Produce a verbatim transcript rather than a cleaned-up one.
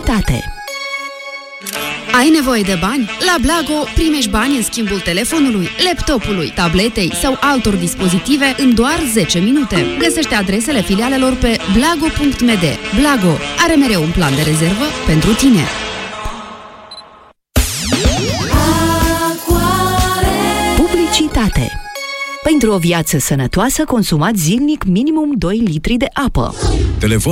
Publicitate. Ai nevoie de bani? La Blago primești bani în schimbul telefonului, laptopului, tabletei sau altor dispozitive în doar zece minute. Găsește adresele filialelor pe blago punct m d. Blago are mereu un plan de rezervă pentru tine. Publicitate. Pentru o viață sănătoasă, consumați zilnic minimum doi litri de apă. Telefon